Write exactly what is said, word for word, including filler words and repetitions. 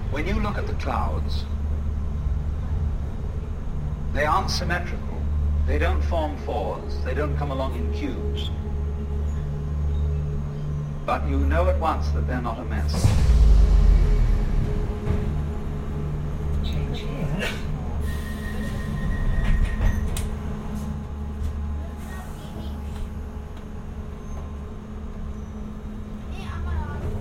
When you look at the clouds, they aren't symmetrical. They don't form fours. They don't come along in cubes. But you know at once that they're not a mess.